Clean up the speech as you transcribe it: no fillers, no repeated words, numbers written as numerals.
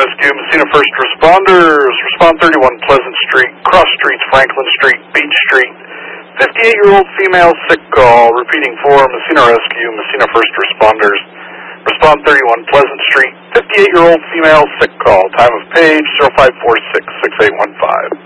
Rescue, Messina First Responders. Respond 31 Pleasant Street, Cross Streets, Franklin Street, Beach Street. 58-year-old female sick call. Repeating for Messina Rescue, Messina First Responders. Respond 31 Pleasant Street, 58-year-old female sick call. Time of page 0546-6815.